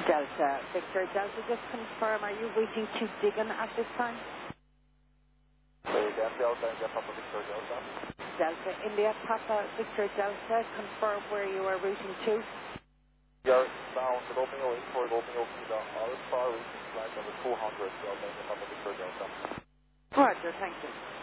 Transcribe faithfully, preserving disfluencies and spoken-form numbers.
Delta, Victor Delta, just confirm, are you waiting to Diggin at this time? Say again, Delta, India, Papa, Victor Delta. Delta, India, Papa, Victor Delta, confirm where you are routing to. You're bound to Romeo eight for Romeo Kilo Alpha, reaching flight number two hundred, Delta, India, Papa, Victor Delta. Roger, thank you.